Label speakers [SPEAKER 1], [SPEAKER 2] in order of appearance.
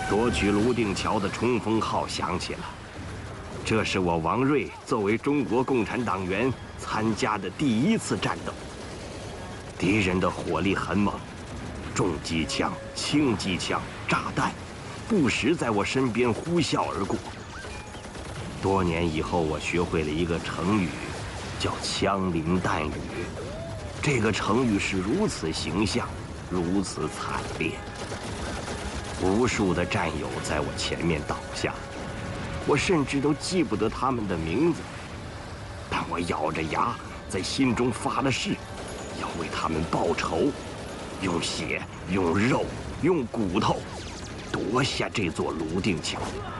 [SPEAKER 1] 夺取泸定桥的冲锋号响起了。这是我王睿作为中国共产党员参加的第一次战斗。敌人的火力很猛，重机枪、轻机枪、炸弹，不时在我身边呼啸而过。多年以后，我学会了一个成语，叫“枪林弹雨”。这个成语是如此形象，如此惨烈。无数的战友在我前面倒下，我甚至都记不得他们的名字，但我咬着牙，在心中发了誓，要为他们报仇，用血、用肉、用骨头夺下这座泸定桥。